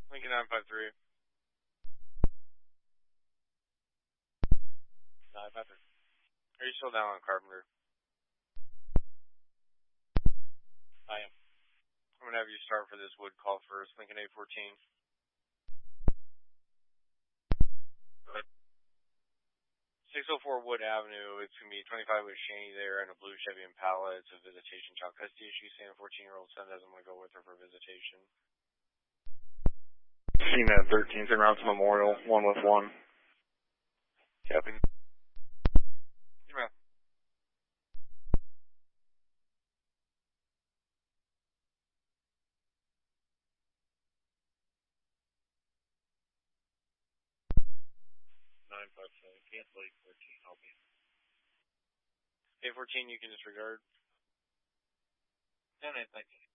Lincoln 953. 953. Are you still down on Carpenter? I am. I'm going to have you start for this wood call first. Lincoln 814. 604 Wood Avenue. It's going to be 25 with Shani there and a blue Chevy Impala. It's a visitation child custody issue. Saying a 14-year-old son doesn't want to go with her for visitation. Seen that 13th and route to Memorial, 1 with 1. Copy. Yeah. 957. Cancel 814. I'll be. 814, you can disregard. 10-8, thank you.